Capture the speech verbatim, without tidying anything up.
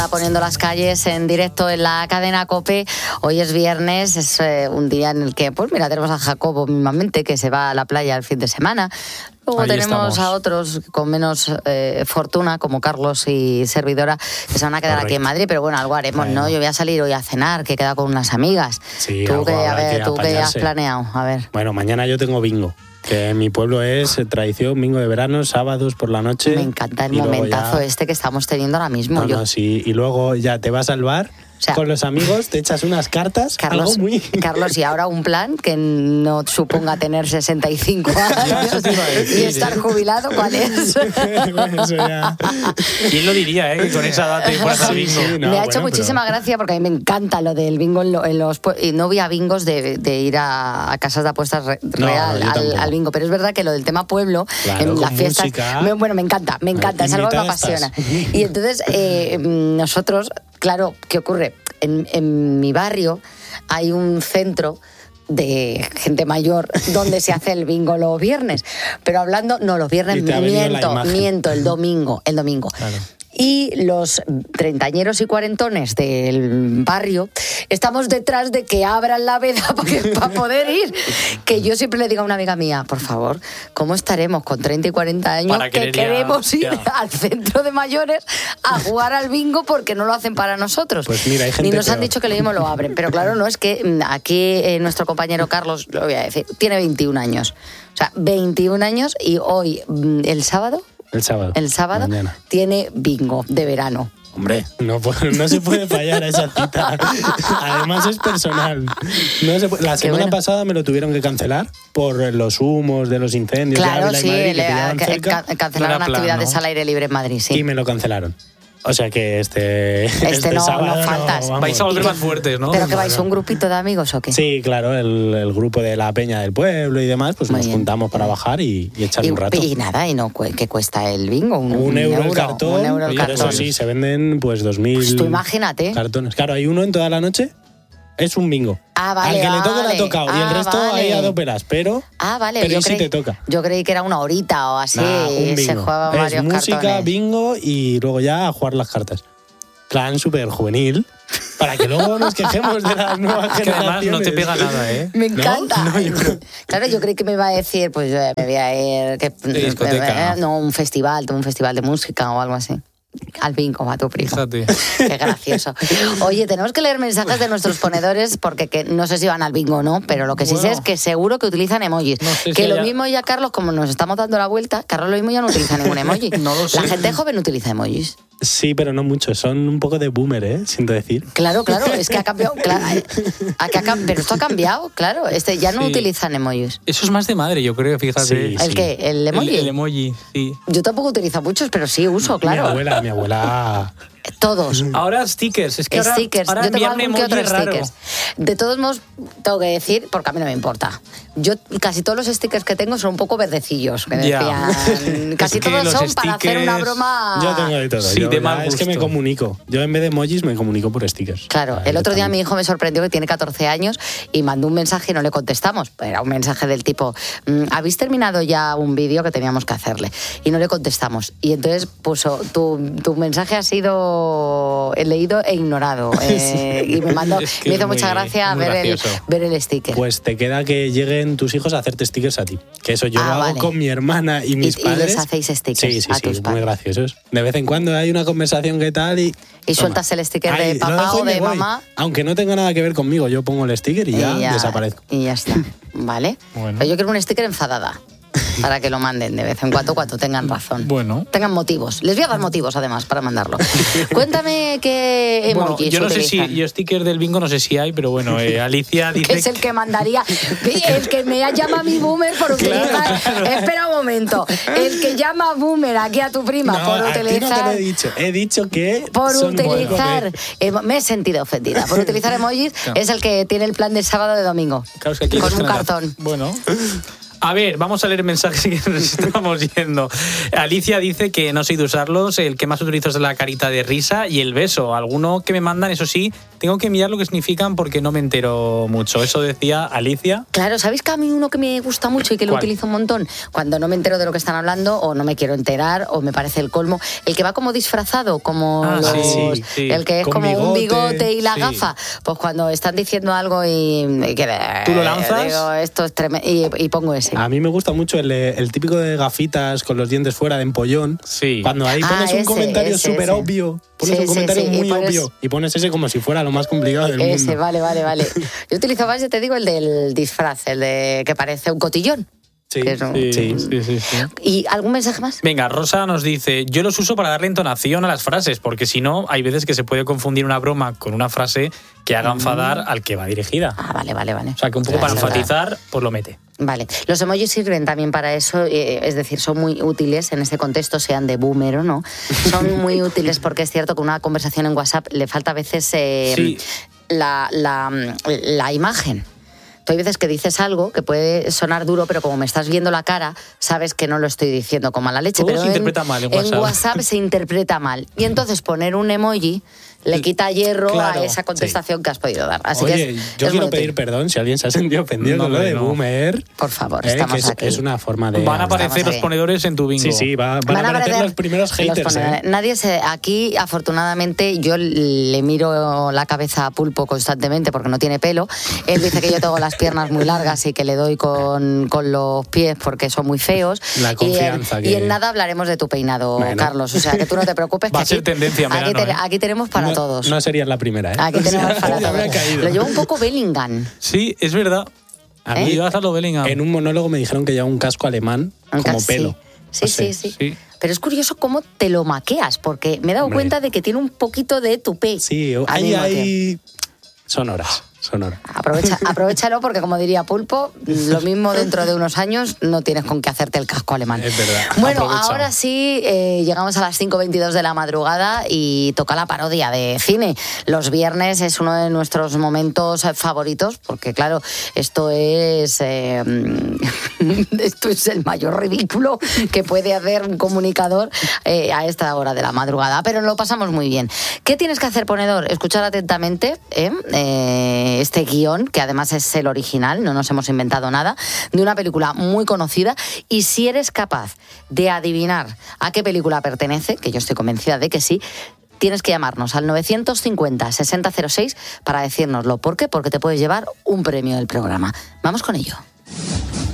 Poniendo las calles en directo en la cadena COPE. Hoy es viernes, es eh, un día en el que, pues mira, tenemos a Jacobo mismamente que se va a la playa el fin de semana. Luego Ahí tenemos estamos. a otros con menos eh, fortuna, como Carlos y servidora, que se van a quedar Correcto. aquí en Madrid, pero bueno, algo haremos, Bueno. ¿no? Yo voy a salir hoy a cenar, que he quedado con unas amigas. Sí, tú algo que, a habrá ver, que tú que has apañarse. planeado, a ver. Bueno, mañana yo tengo bingo, que en mi pueblo es eh, tradición, bingo de verano, sábados por la noche. Me encanta el y luego momentazo ya- este que estamos teniendo ahora mismo. No, Yo, no, sí, y luego ya te vas al bar O sea, con los amigos, te echas unas cartas, Carlos, algo muy... Carlos, y ahora un plan que no suponga tener sesenta y cinco años Eso te iba a decir, y estar jubilado, ¿cuál es? Bueno, eso ya... ¿Quién lo diría, eh? Que con esa edad te fueras al bingo. Sí, no, me ha bueno, hecho muchísima pero- gracia porque a mí me encanta lo del bingo en, lo- en los pue- y no voy a bingos de, de ir a, a casas de apuestas re- No, real yo al, tampoco. al bingo, pero es verdad que lo del tema pueblo Claro, en con las fiestas música. me- bueno, me encanta, me encanta, es algo que me Invitada apasiona. estás. Y entonces eh, nosotros, claro, ¿qué ocurre? En, en mi barrio hay un centro de gente mayor donde se hace el bingo los viernes, pero hablando, no, los viernes Y te ha venido la miento, imagen. miento, el domingo, el domingo. Claro. Y los treintañeros y cuarentones del barrio estamos detrás de que abran la veda para poder ir. Que yo siempre le digo a una amiga mía, por favor, ¿cómo estaremos con treinta y cuarenta años Para que querer ya- queremos ir ya. al centro de mayores a jugar al bingo porque no lo hacen para nosotros? Pues mira, hay gente Ni nos han peor. dicho que lo mismo lo abren. Pero claro, no, es que mm, aquí eh, nuestro compañero Carlos, lo voy a decir, tiene veintiún años. O sea, veintiún años y hoy, mm, el sábado, El sábado. el sábado Mañana. tiene bingo de verano. Hombre, no, pu- no se puede fallar a esa cita. Además es personal. No se puede- La Qué semana bueno. pasada me lo tuvieron que cancelar por los humos de los incendios de Claro, Ávila y sí, Madrid, que le- pillaban ca- cerca, ca- cancelaron No era plan, actividades ¿no? al aire libre en Madrid, sí. y me lo cancelaron. O sea que este, este, no- sábado no faltas. vamos. Vais a volver más fuertes, ¿no? ¿Pero que vais un grupito de amigos o qué? Sí, claro, el, el grupo de la peña del pueblo y demás, pues Muy nos bien. juntamos para bajar y, y echar Y, un rato. y nada, y no, cu- ¿qué cuesta el bingo? Un, Un euro, el cartón, Un euro el pero cartón. eso sí, se venden pues dos mil Pues tú imagínate. cartones. Claro, hay uno en toda la noche, es un bingo. Ah, vale, Al que le toque le vale. ha tocado y el Ah, resto vale. ahí a dos pelas, pero... Ah, vale. Pero yo ¿y si creí, te toca? Yo creí que era una horita o así. Nah, un se bingo. jugaban Es varios música, cartones. bingo y luego ya a jugar las cartas. Plan súper juvenil, para que luego nos quejemos de las nuevas Que además generaciones. no te pega nada, ¿eh? Me ¿No? encanta. No, yo creo- Claro, yo creí que me iba a decir, pues eh, me voy a ir. Que, De discoteca, eh, no, un festival, un festival de música o algo así. Al bingo, a tu primo. Fíjate. Qué gracioso. Oye, tenemos que leer mensajes de nuestros ponedores porque que, no sé si van al bingo o no, pero lo que sí sé Bueno. es que seguro que utilizan emojis. No sé si que lo haya- mismo ya, Carlos, como nos estamos dando la vuelta, Carlos lo mismo ya no utiliza ningún emoji. No lo sé. La gente joven utiliza emojis. Sí, pero no mucho. Son un poco de boomer, ¿eh? Siento decir. Claro, claro, es que ha cambiado. Claro, ha- que ha cam- pero esto ha cambiado, claro. Este, ya no Sí. utilizan emojis. Eso es más de madre, yo creo, fíjate. Sí, ¿El qué? ¿El emoji? El, el emoji, sí. Yo tampoco utilizo muchos, pero sí uso, Mi claro. abuela, mi abuela... Todos. Ahora stickers, es que ahora, Stickers. ahora Yo tengo enviarme algún que emoji otro es raro. stickers. De todos modos, tengo que decir, porque a mí no me importa. Yo casi todos los stickers que tengo son un poco verdecillos. Que Ya. decían. Casi Es que todos los son para hacer una stickers- broma. Yo tengo de todo. Sí, Yo de ya mal es que me gusto. comunico. Yo en vez de emojis me comunico por stickers. Claro, Ahí el otro día directamente. mi hijo me sorprendió que tiene catorce años y mandó un mensaje y no le contestamos. Era un mensaje del tipo, mm, ¿habéis terminado ya un vídeo que teníamos que hacerle? Y no le contestamos. Y entonces puso, tu, tu mensaje ha sido leído e ignorado. Eh, y me mandó, Es que me es hizo muy- mucha gracia muy ver el, gracioso. ver el sticker. Pues te queda que lleguen tus hijos a hacerte stickers a ti. Que eso yo Ah, lo hago vale. con mi hermana y mis y padres. les hacéis stickers Sí, sí, a sí, tus muy padres. graciosos. De vez en cuando hay una conversación que tal y... Y Toma. sueltas el sticker de Ahí, lo papá dejo y o me de voy. mamá. Aunque no tenga nada que ver conmigo, yo pongo el sticker y ya, y ya desaparezco. Y ya está. ¿Vale? Bueno. Pero yo quiero un sticker enfadada. Para que lo manden de vez en cuando cuando tengan razón. Bueno. Tengan motivos. Les voy a dar motivos, además, para mandarlo. Cuéntame qué Bueno, emojis yo no sé utilizan. si, yo sticker del bingo no sé si hay, pero bueno, eh, Alicia dice Que es el que mandaría. El que me llama a mi boomer por utilizar. Espera un momento. El que llama boomer aquí a tu prima No, por a ti no te utilizar. lo he dicho. He dicho que Por son un poco de- utilizar, emo- me he sentido ofendida. Por utilizar emojis Claro. es el que tiene el plan de sábado de domingo. Claro, es que aquí con hay un dos generaciones. cartón. Bueno. A ver, vamos a leer mensajes que nos estamos yendo. Alicia dice que no sé de usarlos. El que más utilizo es la carita de risa y el beso. Alguno que me mandan, eso sí, tengo que mirar lo que significan porque no me entero mucho. Eso decía Alicia. Claro, ¿sabéis que a mí uno que me gusta mucho y que lo ¿Cuál? utilizo un montón? Cuando no me entero de lo que están hablando o no me quiero enterar o me parece el colmo. El que va como disfrazado, como Ah, los, sí, sí. el que es Con como bigote, un bigote y la sí. gafa. Pues cuando están diciendo algo y... y que, ¿Tú lo lanzas? Digo, esto es tremendo. Y, y pongo ese. A mí me gusta mucho el, el típico de gafitas con los dientes fuera de empollón. Sí. Cuando ahí Ah, pones un ese, comentario ese, súper ese. obvio. Pones Sí, un comentario sí, sí, y muy pones- obvio. Y pones ese como si fuera lo más complicado del Ese, mundo. vale, vale, vale. Yo utilizo más, yo te digo, el del disfraz, el de que parece un cotillón. Sí, que es un- Sí, Sí. sí, sí, sí. ¿Y algún mensaje más? Venga, Rosa nos dice, yo los uso para darle entonación a las frases, porque si no, hay veces que se puede confundir una broma con una frase que haga enfadar al que va dirigida. Ah, vale, vale, vale. O sea, que un poco para Claro, enfatizar, pues lo mete. Vale, los emojis sirven también para eso, eh, es decir, son muy útiles en ese contexto, sean de boomer o no. Son muy útiles porque es cierto que una conversación en WhatsApp le falta a veces eh, Sí. la, la, la imagen. Tú hay veces que dices algo que puede sonar duro, pero como me estás viendo la cara, sabes que no lo estoy diciendo con mala leche. Todo pero se en, interpreta mal en WhatsApp. WhatsApp se interpreta mal. Y entonces poner un emoji le quita hierro Claro, a esa contestación que has podido dar. Así Oye, que es, yo es quiero muy pedir útil. perdón si alguien se ha sentido ofendido No, con lo de no. boomer. Por favor, eh, estamos que es, aquí. es una forma de... Van a hablar. aparecer Estamos los aquí. ponedores en tu bingo. Sí, sí, va- van, a aparecer los primeros los haters. ponedores. ¿eh? Nadie se, aquí, afortunadamente, yo le miro la cabeza a Pulpo constantemente porque no tiene pelo. Él dice que yo tengo las piernas muy largas y que le doy con, con los pies porque son muy feos. La confianza y, en, que- y en nada hablaremos de tu peinado, Bueno. Carlos. O sea, que tú no te preocupes. Va que a ser aquí, tendencia en aquí, verano, te- ¿eh? aquí tenemos para no, todos. No serías la primera, ¿eh? Aquí tenemos para Ya me ha todos. caído. Lo lleva un poco Bellingham. Sí, es verdad. A ¿Eh? mí, Y vas a lo Bellingham. en un monólogo me dijeron que llevaba un casco alemán Un como cas- pelo. Sí, No sí, sé. sí, sí. sí. Pero es curioso cómo te lo maqueas, porque me he dado Hombre. cuenta de que tiene un poquito de tupé. Sí, al ahí mismo tiempo. hay... Son horas, son horas. Aprovecha, aprovechalo porque, como diría Pulpo, lo mismo dentro de unos años no tienes con qué hacerte el casco alemán. Es verdad. Bueno, Aprovecha. ahora sí, eh, llegamos a las cinco veintidós de la madrugada y toca la parodia de cine. Los viernes es uno de nuestros momentos eh, favoritos porque, claro, esto es, eh, esto es el mayor ridículo que puede hacer un comunicador eh, a esta hora de la madrugada, pero lo pasamos muy bien. ¿Qué tienes que hacer, ponedor? Escuchar atentamente ¿eh? Eh, este guión, que además es el original, no nos hemos inventado nada, de una película muy conocida, y si eres capaz de adivinar a qué película pertenece, que yo estoy convencida de que sí, tienes que llamarnos al novecientos cincuenta, sesenta cero seis para decírnoslo. ¿Por qué? Porque te puedes llevar un premio del programa. Vamos con ello.